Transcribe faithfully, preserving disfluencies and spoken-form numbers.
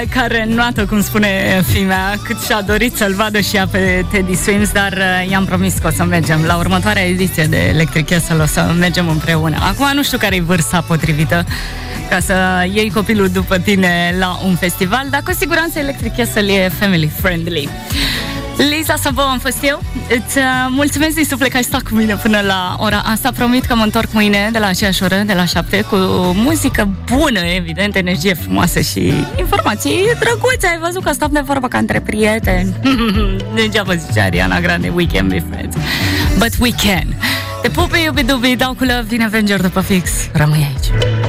care noată, cum spune fimea, cât și-a dorit să-l vadă și ea pe Teddy Swims, dar uh, i-am promis că o să mergem la următoarea ediție de Electric Castle, o să mergem împreună. Acum nu știu care e vârsta potrivită ca să iei copilul după tine la un festival, dar cu siguranță Electric Castle e family friendly. Liza Sabo am fost eu. Îți uh, mulțumesc din suflet că ai stat cu mine până la ora asta. Promit că mă întorc mâine de la aceeași oră, de la șapte, cu muzică bună, evident, energie frumoasă și informații drăguțe. Ai văzut că stăm de vorbă ca între prieteni. Degeaba zicea Ariana Grande, we can be friends, but we can. Te pupi, iubi dubi, dau cu love din Avenger după fix. Rămâi aici.